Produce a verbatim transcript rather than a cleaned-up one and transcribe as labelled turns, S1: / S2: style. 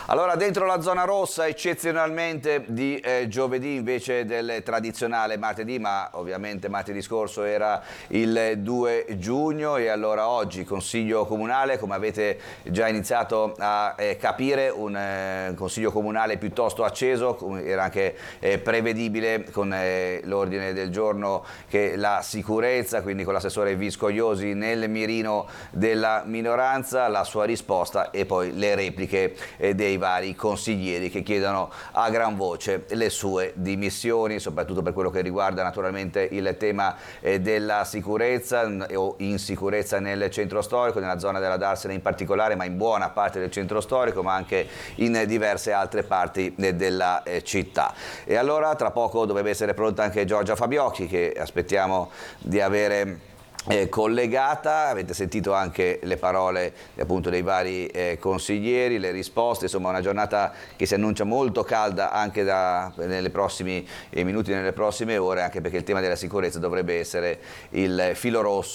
S1: Allora, dentro la zona rossa, eccezionalmente di eh, giovedì invece del tradizionale martedì, ma ovviamente martedì scorso era il due giugno e allora oggi Consiglio Comunale, come avete già iniziato a eh, capire, un eh, Consiglio Comunale piuttosto acceso, era anche eh, prevedibile con eh, l'ordine del giorno che la sicurezza, quindi con l'assessore Viscogliosi nel mirino della minoranza, la sua risposta e poi le repliche eh, dei vari consiglieri che chiedono a gran voce le sue dimissioni, soprattutto per quello che riguarda naturalmente il tema eh, della sicurezza o insicurezza nel centro storico, nella zona della Darsena in particolare, ma in buona parte del centro storico, ma anche in diverse altre parti eh, della eh, città. E allora tra poco dovrebbe essere pronta anche Giorgia Fabiocchi, che aspettiamo di avere Eh, collegata. Avete sentito anche le parole appunto dei vari eh, consiglieri, le risposte, insomma una giornata che si annuncia molto calda anche da, nei prossimi eh, minuti, nelle prossime ore, anche perché il tema della sicurezza dovrebbe essere il filo rosso